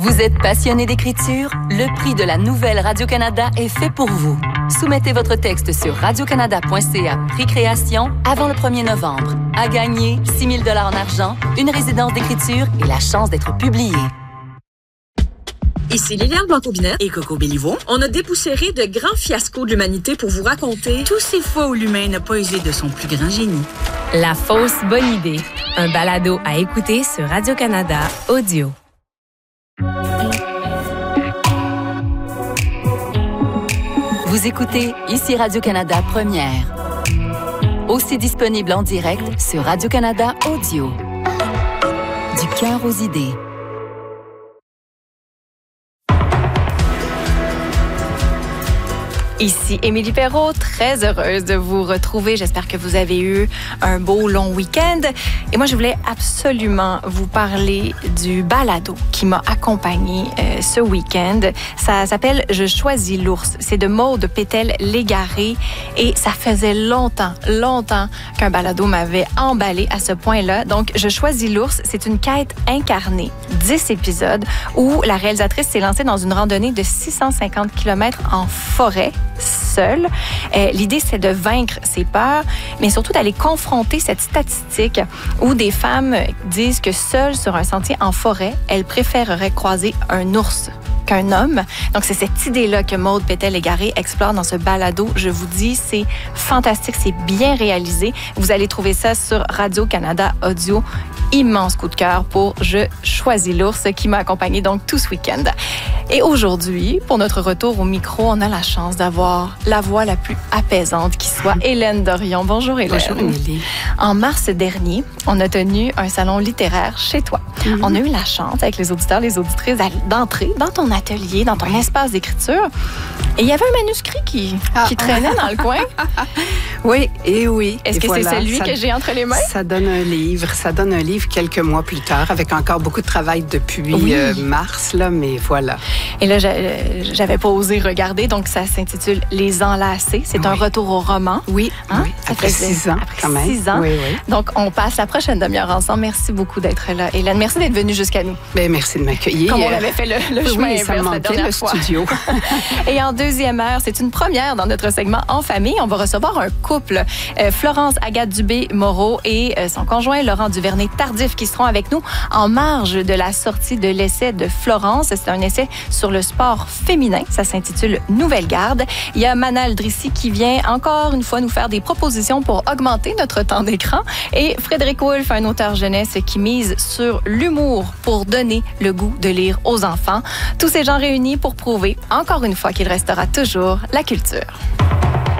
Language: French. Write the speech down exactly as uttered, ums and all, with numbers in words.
Vous êtes passionné d'écriture? Le prix de la Nouvelle Radio-Canada est fait pour vous. Soumettez votre texte sur radiocanada point c a prix création avant le premier novembre. À gagner six mille dollars en argent, une résidence d'écriture et la chance d'être publié. Ici Liliane Blanco-Binette et Coco Béliveau. On a dépoussiéré de grands fiascos de l'humanité pour vous raconter tous ces fois où l'humain n'a pas usé de son plus grand génie. La fausse bonne idée. Un balado à écouter sur Radio-Canada Audio. Vous écoutez Ici Radio-Canada Première. Aussi disponible en direct sur Radio-Canada Audio. Du cœur aux idées. Ici Émilie Perrault, très heureuse de vous retrouver. J'espère que vous avez eu un beau long week-end. Et moi, je voulais absolument vous parler du balado qui m'a accompagnée euh, ce week-end. Ça s'appelle « Je choisis l'ours ». C'est de Maude Pétel-Légaré et ça faisait longtemps, longtemps qu'un balado m'avait emballé à ce point-là. Donc, « Je choisis l'ours », c'est une quête incarnée, dix épisodes, où la réalisatrice s'est lancée dans une randonnée de six cent cinquante kilomètres en forêt, seule. Euh, l'idée, c'est de vaincre ses peurs, mais surtout d'aller confronter cette statistique où des femmes disent que seules sur un sentier en forêt, elles préféreraient croiser un ours qu'un homme. Donc, c'est cette idée-là que Maude Pétel-Légaré explore dans ce balado. Je vous dis, c'est fantastique, c'est bien réalisé. Vous allez trouver ça sur Radio-Canada Audio. Immense coup de cœur pour « Je choisis l'ours » qui m'a accompagnée donc tout ce week-end. Et aujourd'hui, pour notre retour au micro, on a la chance d'avoir la voix la plus apaisante qui soit, Hélène Dorion. Bonjour Hélène. Bonjour Émilie. En mars dernier, on a tenu un salon littéraire chez toi. Mm-hmm. On a eu la chance, avec les auditeurs, les auditrices, d'entrer dans ton atelier, dans ton oui. espace d'écriture. Et il y avait un manuscrit qui, ah. qui traînait dans le coin. Oui, et oui. Est-ce et que voilà, c'est celui ça, que j'ai entre les mains? Ça donne un livre. Ça donne un livre quelques mois plus tard, avec encore beaucoup de travail depuis oui. euh, mars, là, mais voilà. Et là, j'avais pas osé regarder, donc ça s'intitule « Les Enlacés ». C'est oui. un retour au roman. Oui, hein? oui. Après six ans, après quand même. six ans. Oui, oui. Donc, on passe la prochaine demi-heure ensemble. Merci beaucoup d'être là, Hélène. Merci d'être venue jusqu'à nous. Bien, merci de m'accueillir. Comme on avait fait le, le oui, chemin oui, inverse ça me manquait, la dernière le fois. studio. Et en deuxième heure, c'est une première dans notre segment En famille. On va recevoir un couple, euh, Florence Agathe Dubé-Moreau et euh, son conjoint Laurent Duvernay-Tardif, qui seront avec nous en marge de la sortie de l'essai de Florence. C'est un essai sur le sport féminin. Ça s'intitule Nouvelle Garde. Il y a Manal Drissi qui vient encore une fois nous faire des propositions pour augmenter notre temps d'écran. Et Frédéric Wolff, un auteur jeunesse qui mise sur l'humour pour donner le goût de lire aux enfants. Tous ces gens réunis pour prouver, encore une fois, qu'il restera toujours la culture.